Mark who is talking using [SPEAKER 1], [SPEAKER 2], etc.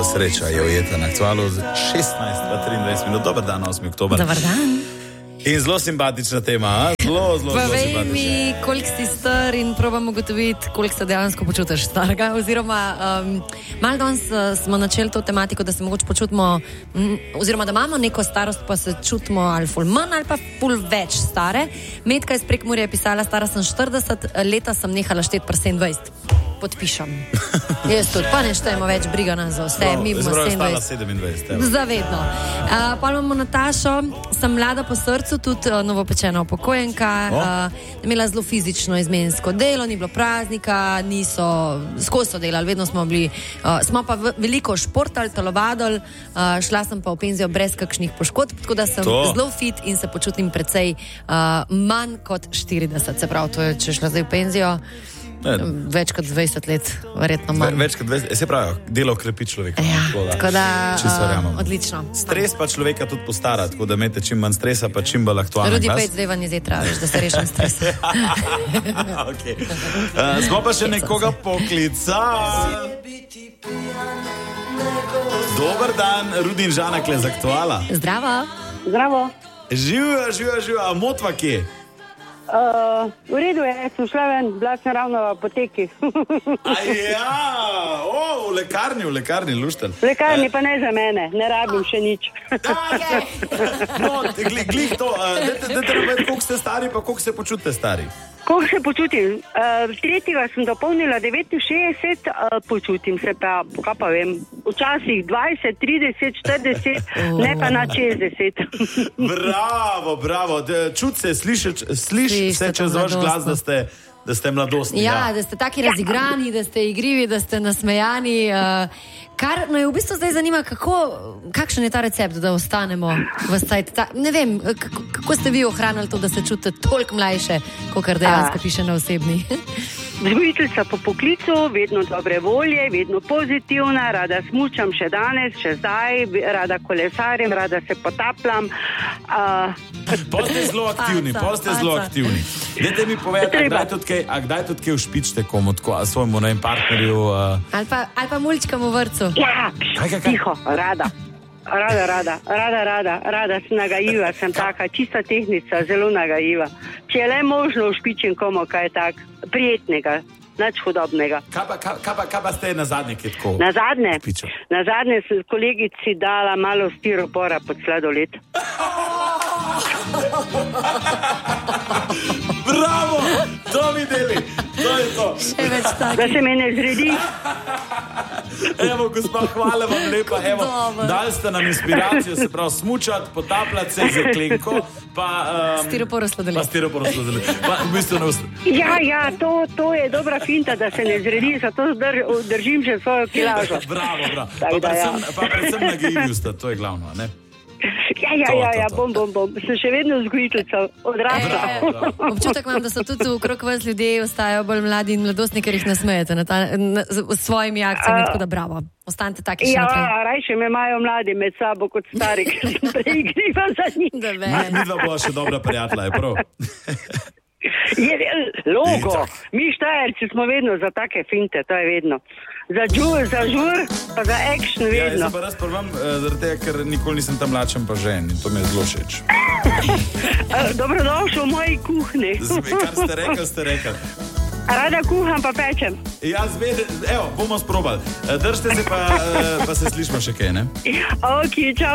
[SPEAKER 1] sreča je ujeta na aktualu 16:23 minut. Dober dan, 8. oktober.
[SPEAKER 2] Dobar dan.
[SPEAKER 1] In zelo simpatična tema, zelo simpatična.
[SPEAKER 2] Povej mi, koliko si star in probam ugotoviti, koliko se dejansko počutiš starega. Oziroma, malo danes smo načeli to tematiko, da se mogoče počutimo, oziroma da imamo neko starost, pa se čutimo ali ful manj ali pa ful več stare. Metka iz Prekmurja je pisala, stara sem 40, leta sem nehala šteti pri 27. Podpišem. Jaz tudi, pa ne štejemo več briga nas za vse, mi bomo 27. Zavedno. Pa imamo Natašo, sem mlada po srcu, tudi novopečena upokojenka, imela zelo fizično izmensko delo, ni bilo praznika, niso skozi so delali, vedno smo bili, smo pa veliko športali, telovadili, šla sem pa v penzijo brez kakšnih poškodb, tako da sem zelo fit in se počutim precej manj kot 40, se pravi, to je, če šla zdaj v penzijo, več kot 20 let, verjetno manj.
[SPEAKER 1] Več kot 20, se pravi, delo krepi človeka.
[SPEAKER 2] Ja, tako da, odlično.
[SPEAKER 1] Stres pa človeka tudi postara, tako da imate čim manj stresa, pa čim bolj aktualno.
[SPEAKER 2] Rudi, pejt zdaj van iz etra, veš, da se rešim stresa.
[SPEAKER 1] Okay. Smo pa še nekoga poklicali. Dober dan, Rudi in Žanakle z aktuala.
[SPEAKER 2] Zdravo.
[SPEAKER 3] Zdravo.
[SPEAKER 1] Živa, motva kje?
[SPEAKER 3] V redu je, sem šla ven, bila sem ravno v apoteki.
[SPEAKER 1] V lekarni, lušten.
[SPEAKER 3] V lekarni pa ne za mene, ne rabim še nič.
[SPEAKER 1] Glih to, dajte reči, koliko ste stari, pa koliko se počutite stari?
[SPEAKER 3] Koliko se počutim? Tretjega sem dopolnila 69, počutim se pa, kaj pa vem, včasih 20, 30, 40, ne pa na 60.
[SPEAKER 1] Bravo, čut se, sliši se čez vaš glas, da ste mladostni.
[SPEAKER 2] Ja, da ste taki razigrani, da ste igrivi, da ste nasmejani. Kar me v bistvu zdaj zanima, kakšen je ta recept, da ostanemo v sajt. Ne vem, kako ste vi ohranili to, da se čutite toliko mlajše, kot dejansko piše na osebni.
[SPEAKER 3] Vzgojiteljica po poklicu, vedno dobre volje, vedno pozitivna, rada smučam še danes, še zdaj, rada kolesarjem, rada se potapljam.
[SPEAKER 1] Poste zelo aktivni. Dajte mi povedati, kdaj tudi kaj ušpičite komu, svojemu partnerju?
[SPEAKER 2] Ali pa mulčkam v vrtu.
[SPEAKER 3] Ja, tiho, rada sem nagajiva, sem taka čista tehnica, zelo nagajiva. Če je le možno ušpičim komu kaj tak prijetnega, nič hudobnega.
[SPEAKER 1] Kaj pa ste na zadnje kje tako?
[SPEAKER 3] Na zadnje sem kolegici dala malo stiropora pod sladoled.
[SPEAKER 1] Bravo, to videli, to je to.
[SPEAKER 3] Da se me ne zredi.
[SPEAKER 1] Evo, gospa, hvala vam lepa. Evo, dali ste nam inspiracijo, se pravi smučati, potapljati se z jeklenko, pa
[SPEAKER 2] stiroporo sladoled.
[SPEAKER 3] Ja, to je dobra finta, da se ne zredi, zato držim že svojo kilažo.
[SPEAKER 1] Bravo. Pa predvsem na gibju sta, to je glavno, ne?
[SPEAKER 3] Ja, bom. Sem še vedno vzgojiteljica, odrasla.
[SPEAKER 2] Občutek imam, da so tudi okrog vas ljudje ostajajo bolj mladi in mladostni, ker jih nasmejete s svojimi akcijami, tako da bravo. Ostanite taki še naprej.
[SPEAKER 3] Ja, rajše me imajo mladi med sabo kot stari, ker sem preigriva za njih.
[SPEAKER 1] Midva bo še dobra prijatelja, je prav?
[SPEAKER 3] Logo, mi Štajerci smo vedno za take finte, to je vedno. Za žur, pa za action vedno.
[SPEAKER 1] Ja, jaz pa raz prvam, zaradi tega, ker nikoli nisem tam mlačen pa žen in to mi je zelo všeč.
[SPEAKER 3] Dobrodošel v moji kuhni.
[SPEAKER 1] Kar ste rekli.
[SPEAKER 3] Rada kuham pa pečem.
[SPEAKER 1] Jaz vedem, evo, bomo sprobali. Držite se pa se slišimo še kaj, ne?
[SPEAKER 3] Ok, čau.